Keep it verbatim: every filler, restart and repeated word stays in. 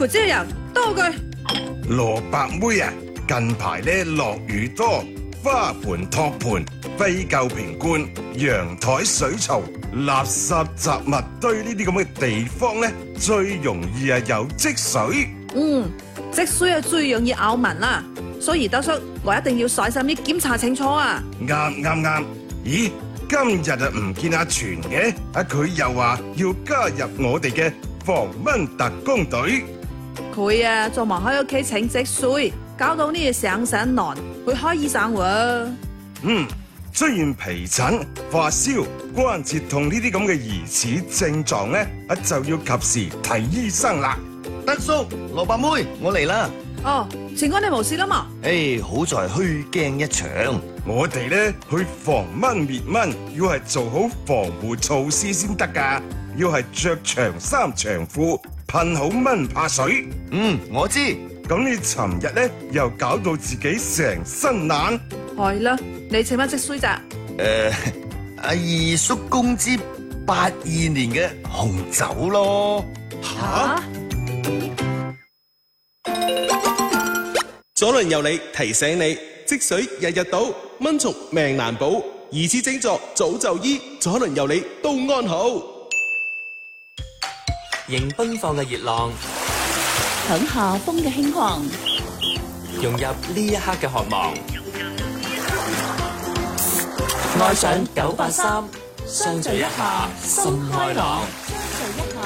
佢這樣多句。 蘿蔔妹啊，近排咧落雨多，花盆托盤、廢舊瓶罐、陽台水槽、垃圾雜物堆呢啲咁嘅地方咧，最容易啊有積水。 嗯，積水係最容易咬民啦，所以德叔我一定要細心啲檢查清楚啊。 啱啱啱，咦？今日啊唔見阿全嘅，啊佢又話要加入我哋嘅防蚊特工隊。 佢啊仲忙喺屋企請積水，搞到呢嘢上上難，去開醫生喎。 嗯，出現皮疹、發燒、關節痛呢啲咁嘅疑似症狀咧，啊就要及時睇醫生啦。 德叔，蘿蔔妹，我嚟啦！ 哦，前哥你冇事啦嘛？ 誒，好在虛驚一場。 我哋咧去防蚊滅蚊，要係做好防護措施先得噶，要係着長衫長褲，噴好蚊怕水。 嗯，我知。 咁你尋日咧又搞到自己成身爛。 係啦，你請乜積水咋？ 誒，阿二叔公之八二年嘅紅酒咯。 吓？ 左鄰右里提醒你，積水日日倒，蚊蟲命難保，疑似症狀早就醫，左鄰右里都安好。 迎奔放嘅熱浪， 等下風嘅輕狂， 融入呢一刻嘅渴望，愛上九八三，相聚一下心開朗。